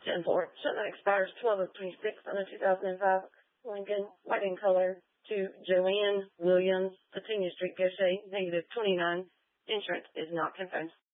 10-4. Shipment expires 12/26 on the 2005 Lincoln, white in color, to Joanne Williams, Petunia Street, Goshen, -29. Insurance is not confirmed.